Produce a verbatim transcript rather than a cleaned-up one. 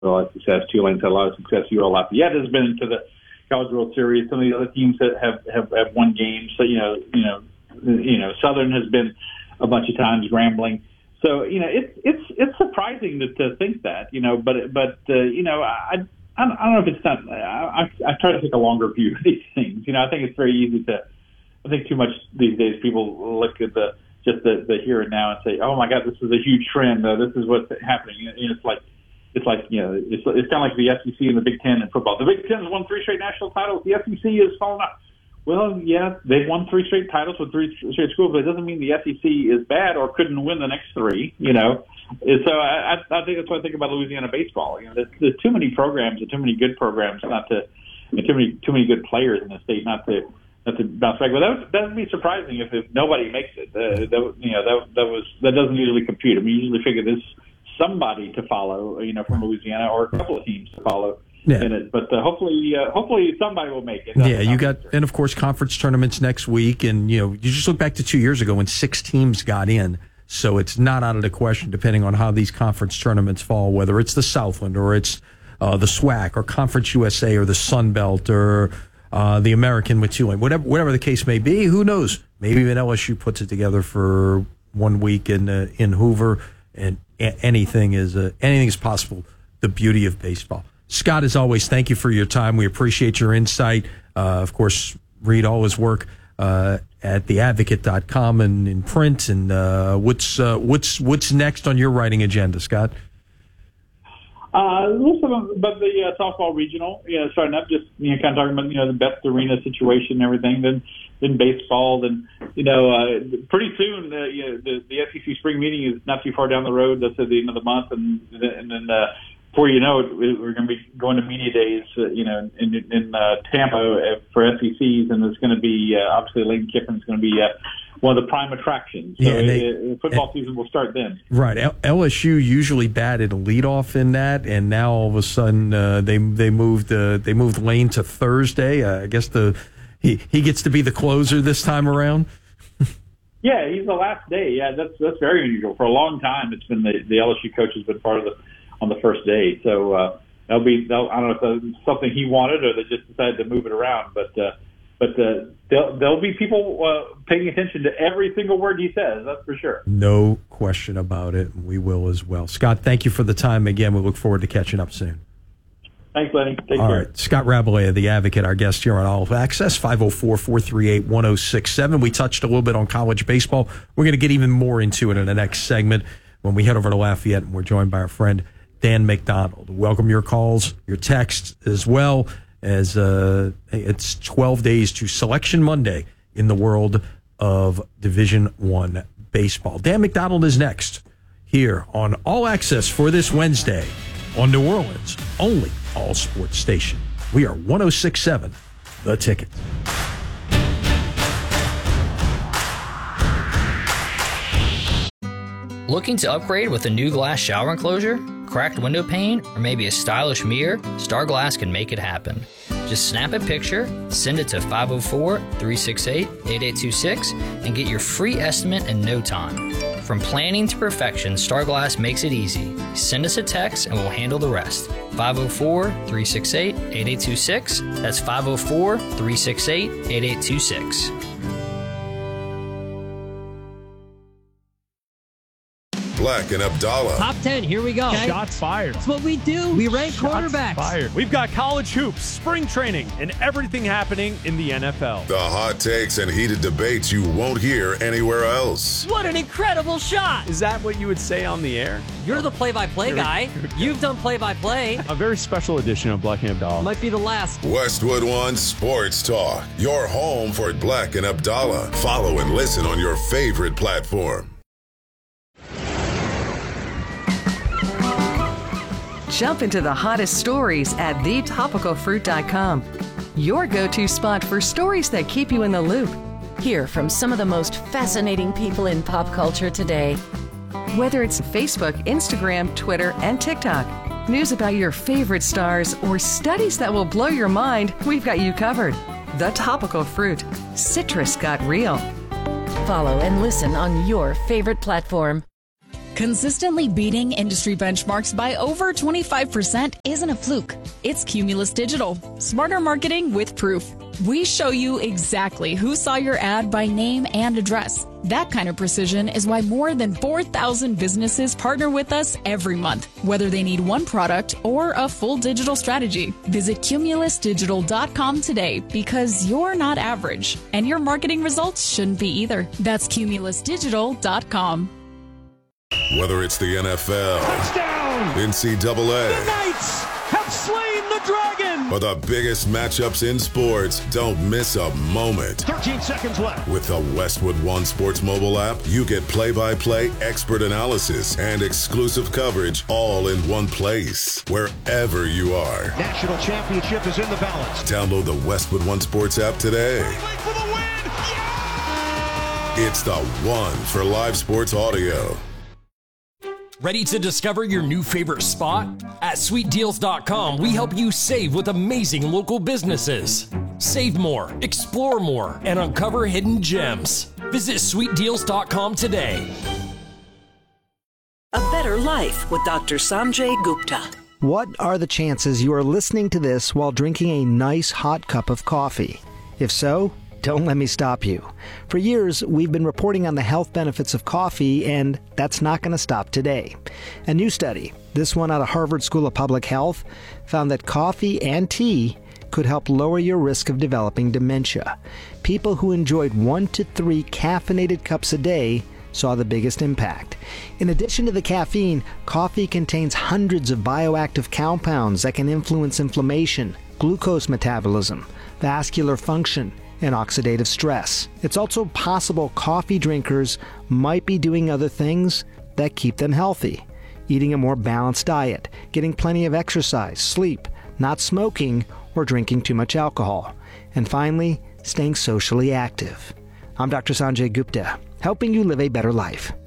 a lot of success. Tulane's had a lot of success. U L Lafayette has been into the College World Series. Some of the other teams that have, have, have won games. So, you know, you know, you know, Southern has been a bunch of times Grambling. So, you know, it's it's it's surprising to, to think that, you know, but but uh, you know, I I don't know if it's not. I, I try to take a longer view of these things. You know, I think it's very easy to. I think too much these days. People look at the just the, the here and now and say, "Oh my God, this is a huge trend. Uh, this is what's happening." You know, it's like it's like you know, it's it's kind of like the S E C and the Big Ten in football. The Big Ten has won three straight national titles. The S E C has fallen off. Well, yeah, they've won three straight titles with three straight schools, but it doesn't mean the S E C is bad or couldn't win the next three, you know. And so I, I think that's what I think about Louisiana baseball. You know, there's, there's too many programs and too many good programs not to, and too many too many good players in the state not to not to bounce back. But that would, that would be surprising if, if nobody makes it. Uh, that you know that that was that doesn't usually compute. I mean, you usually figure there's somebody to follow, you know, from Louisiana or a couple of teams to follow. Yeah. In it. But uh, hopefully, uh, hopefully somebody will make it. Yeah, you got, and of course, conference tournaments next week, and you know, you just look back to two years ago when six teams got in. So it's not out of the question, depending on how these conference tournaments fall, whether it's the Southland or it's uh, the SWAC or Conference U S A or the Sun Belt or uh, the American with Tulane, whatever, whatever the case may be. Who knows? Maybe even L S U puts it together for one week in uh, in Hoover, and a- anything is uh, anything is possible. The beauty of baseball. Scott, as always, thank you for your time. We appreciate your insight. Uh, of course, read all his work uh, at the advocate dot com and in print. And uh, what's uh, what's what's next on your writing agenda, Scott? Uh, listen about the uh, softball regional. Yeah, starting up, just you know, kind of talking about you know the best arena situation and everything. Then, then baseball. Then you know, uh, pretty soon uh, you know, the the S E C spring meeting is not too far down the road. That's at the end of the month, and and then. Uh, Before you know it, we're going to be going to media days, uh, you know, in, in uh, Tampa for S E Cs, and it's going to be uh, obviously Lane Kiffin is going to be uh, one of the prime attractions. So yeah, they, uh, football season will start then. Right, L- LSU usually batted a leadoff in that, and now all of a sudden uh, they they moved uh, they moved Lane to Thursday. Uh, I guess the he he gets to be the closer this time around. Yeah, he's the last day. Yeah, that's that's very unusual. For a long time, it's been the, the L S U coach has been part of the. On the first day, so uh, that'll be. That'll, I don't know if that's something he wanted or they just decided to move it around. But uh, but uh, there'll, there'll be people uh, paying attention to every single word he says. That's for sure. No question about it. We will as well. Scott, thank you for the time again. We look forward to catching up soon. Thanks, Lenny. Take All care. right, Scott Rabelais, the Advocate, our guest here on All Access, five oh four, four three eight, one oh six seven. We touched a little bit on college baseball. We're going to get even more into it in the next segment when we head over to Lafayette, and we're joined by our friend Dan McDonald. Welcome your calls, your texts as well, as uh, it's twelve days to Selection Monday in the world of Division One baseball. Dan McDonald is next here on All Access for this Wednesday on New Orleans' only all sports station. We are one oh six point seven, The Ticket. Looking to upgrade with a new glass shower enclosure, cracked window pane, or maybe a stylish mirror? Star Glass can make it happen. Just snap a picture, send it to five oh four, three six eight, eight eight two six, and get your free estimate in no time. From planning to perfection, Star Glass makes it easy. Send us a text and we'll handle the rest. five oh four, three six eight, eight eight two six. That's five oh four, three six eight, eight eight two six. Black and Abdallah. Top ten, here we go. Okay. Shots fired. That's what we do. We rank Shots quarterbacks. fired. We've got college hoops, spring training, and everything happening in the N F L. The hot takes and heated debates you won't hear anywhere else. What an incredible shot. Is that what you would say on the air? You're the play-by-play guy. You've done play-by-play. A very special edition of Black and Abdallah. Might be the last. Westwood One Sports Talk. Your home for Black and Abdallah. Follow and listen on your favorite platform. Jump into the hottest stories at the topical fruit dot com. Your go-to spot for stories that keep you in the loop. Hear from some of the most fascinating people in pop culture today. Whether it's Facebook, Instagram, Twitter, and TikTok, news about your favorite stars, or studies that will blow your mind, we've got you covered. The Topical Fruit. Citrus got real. Follow and listen on your favorite platform. Consistently beating industry benchmarks by over twenty-five percent isn't a fluke. It's Cumulus Digital. Smarter marketing with proof. We show you exactly who saw your ad by name and address. That kind of precision is why more than four thousand businesses partner with us every month, whether they need one product or a full digital strategy. Visit cumulus digital dot com today because you're not average, and your marketing results shouldn't be either. That's cumulus digital dot com. Whether it's the N F L, Touchdown! N C double A, The Knights have slain the dragon! or the biggest matchups in sports, don't miss a moment. thirteen seconds left. With the Westwood One Sports mobile app, you get play-by-play expert analysis and exclusive coverage all in one place, wherever you are. National championship is in the balance. Download the Westwood One Sports app today. For the win! Yeah! It's the one for live sports audio. Ready to discover your new favorite spot? At sweet deals dot com, we help you save with amazing local businesses. Save more, explore more, and uncover hidden gems. Visit sweet deals dot com today. A Better Life with Doctor Sanjay Gupta. What are the chances you are listening to this while drinking a nice hot cup of coffee? If so, don't let me stop you. For years, we've been reporting on the health benefits of coffee, and that's not going to stop today. A new study, this one out of Harvard School of Public Health, found that coffee and tea could help lower your risk of developing dementia. People who enjoyed one to three caffeinated cups a day saw the biggest impact. In addition to the caffeine, coffee contains hundreds of bioactive compounds that can influence inflammation, glucose metabolism, vascular function, and oxidative stress. It's also possible coffee drinkers might be doing other things that keep them healthy. Eating a more balanced diet, getting plenty of exercise, sleep, not smoking, or drinking too much alcohol. And finally, staying socially active. I'm Doctor Sanjay Gupta, helping you live a better life.